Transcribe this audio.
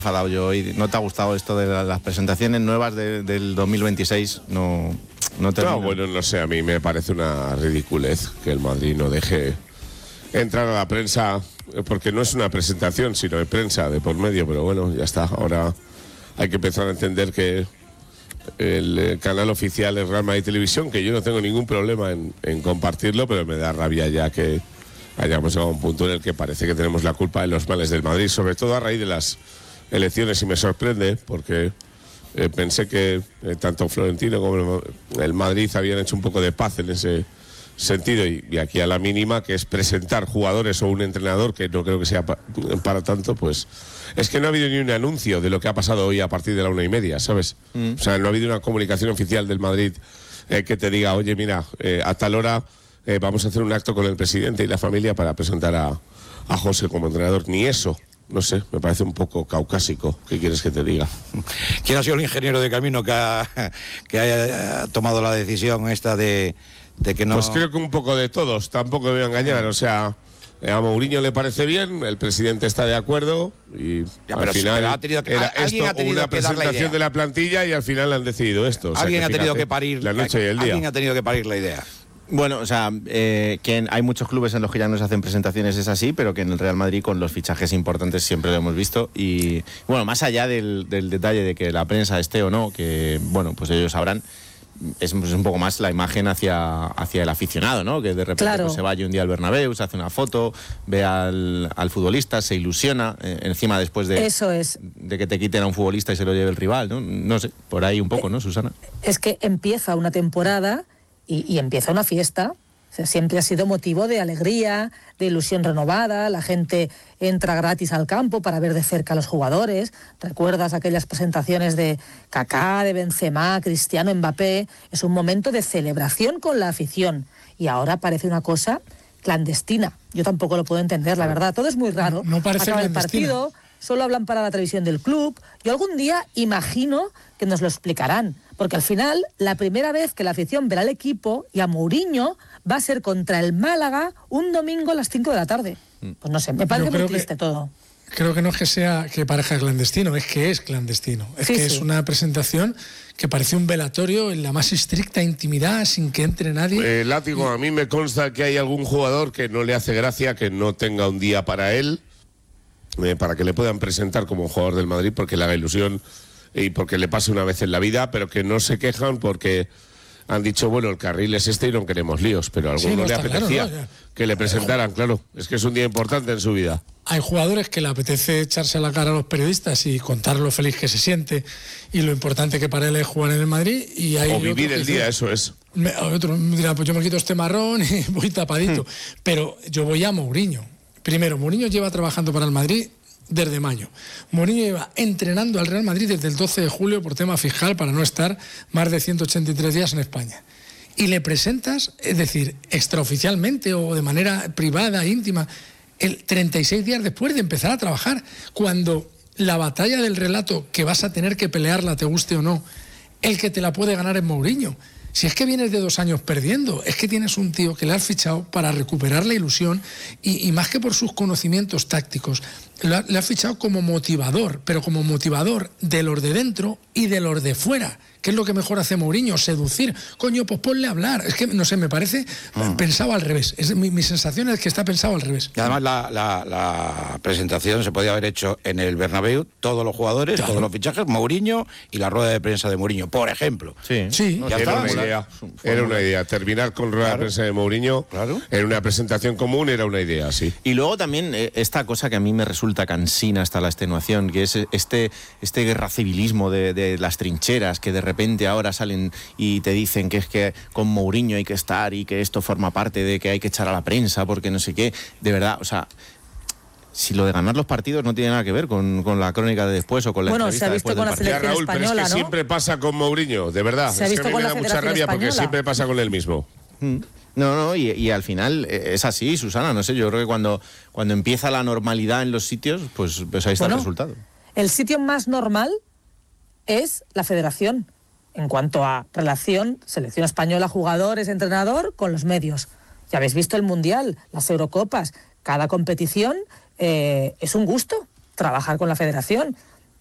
enfadado yo hoy. ¿No te ha gustado esto de las presentaciones nuevas del 2026? No termina. No, bueno, no sé, a mí me parece una ridiculez que el Madrid no deje entrar a la prensa, porque no es una presentación, sino de prensa de por medio, pero bueno, ya está. Ahora hay que empezar a entender que el canal oficial es Real Madrid Televisión, que yo no tengo ningún problema en compartirlo, pero me da rabia ya que hayamos llegado a un punto en el que parece que tenemos la culpa de los males del Madrid, sobre todo a raíz de las elecciones, y me sorprende porque pensé que tanto Florentino como el Madrid habían hecho un poco de paz en ese sentido, y aquí a la mínima, que es presentar jugadores o un entrenador, que no creo que sea para tanto, pues es que no ha habido ni un anuncio de lo que ha pasado hoy a partir de la 1:30, ¿sabes? O sea, no ha habido una comunicación oficial del Madrid que te diga, oye, mira, a tal hora vamos a hacer un acto con el presidente y la familia para presentar a José como entrenador. Ni eso. No sé, me parece un poco caucásico. ¿Qué quieres que te diga? ¿Quién ha sido el ingeniero de camino que haya tomado la decisión esta de que no...? Pues creo que un poco de todos, tampoco me voy a engañar. O sea, a Mourinho le parece bien, el presidente está de acuerdo, y ya, al final era esto una presentación de la plantilla, y al final han decidido esto. O sea, alguien ha tenido que parir la noche y el día. Alguien ha tenido que parir la idea. Bueno, o sea, que hay muchos clubes en los que ya no se hacen presentaciones, es así, pero que en el Real Madrid con los fichajes importantes siempre lo hemos visto. Y bueno, más allá del detalle de que la prensa esté o no, que bueno, pues ellos sabrán, es un poco más la imagen hacia el aficionado, ¿no? Que de repente pues, se vaya un día al Bernabéu, se hace una foto, ve al futbolista, se ilusiona, encima después de, eso es, de que te quiten a un futbolista y se lo lleve el rival, ¿no? No sé, por ahí un poco, ¿no, Susana? Es que empieza una temporada y empieza una fiesta. O sea, siempre ha sido motivo de alegría, de ilusión renovada. La gente entra gratis al campo para ver de cerca a los jugadores. ¿Recuerdas aquellas presentaciones de Kaká, de Benzema, Cristiano, Mbappé? Es un momento de celebración con la afición. Y ahora parece una cosa clandestina. Yo tampoco lo puedo entender, la verdad. Todo es muy raro. No parece Acaba el clandestino. partido, solo hablan para la televisión del club. Yo algún día imagino que nos lo explicarán. Porque al final, la primera vez que la afición verá al equipo y a Mourinho va a ser contra el Málaga un domingo a las 5 de la tarde. Pues no sé, me parece muy triste todo. Creo que no es que sea que parezca clandestino, es que es clandestino. Es que es una presentación que parece un velatorio en la más estricta intimidad, sin que entre nadie. Látigo, a mí me consta que hay algún jugador que no le hace gracia que no tenga un día para él, para que le puedan presentar como jugador del Madrid, porque le haga ilusión y porque le pase una vez en la vida, pero que no se quejan porque han dicho, bueno, el carril es este y no queremos líos, pero a alguno le apetecía que le presentaran, claro. Es que es un día importante en su vida. Hay jugadores que le apetece echarse a la cara a los periodistas y contar lo feliz que se siente y lo importante que para él es jugar en el Madrid. Y hay o vivir el día, eso es. Otro dirá, pues yo me quito este marrón y voy tapadito. Pero yo voy a Mourinho. Primero, Mourinho lleva trabajando para el Madrid desde mayo. Mourinho lleva entrenando al Real Madrid desde el 12 de julio por tema fiscal para no estar más de 183 días en España. Y le presentas, es decir, extraoficialmente o de manera privada, íntima, 36 días después de empezar a trabajar, cuando la batalla del relato que vas a tener que pelearla, te guste o no, el que te la puede ganar es Mourinho. Si es que vienes de 2 años perdiendo, es que tienes un tío que le has fichado para recuperar la ilusión y más que por sus conocimientos tácticos, le has fichado como motivador, pero como motivador de los de dentro y de los de fuera. ¿Qué es lo que mejor hace Mourinho? Seducir. Coño, pues ponle a hablar. Es que, no sé, me parece pensado al revés. Mi sensación es que está pensado al revés. Y además la presentación se podía haber hecho en el Bernabéu, todos los jugadores, todos los fichajes, Mourinho y la rueda de prensa de Mourinho, por ejemplo. Sí. Ya Era una idea. Terminar con rueda de prensa de Mourinho en una presentación común era una idea, sí. Y luego también esta cosa que a mí me resulta cansina hasta la extenuación, que es este guerra civilismo de las trincheras, que de repente ahora salen y te dicen que es que con Mourinho hay que estar y que esto forma parte de que hay que echar a la prensa porque no sé qué. De verdad, o sea, si lo de ganar los partidos no tiene nada que ver con la crónica de después o con la entrevista después del partido. Ya, Raúl, pero es que siempre pasa con Mourinho, de verdad. Se ha visto es que a mí me da mucha rabia porque siempre pasa con él mismo. No, y al final es así, Susana, no sé, yo creo que cuando empieza la normalidad en los sitios, pues ahí está el resultado. El sitio más normal es la federación, en cuanto a relación selección española, jugadores, entrenador, con los medios. Ya habéis visto el Mundial, las Eurocopas, cada competición es un gusto trabajar con la federación.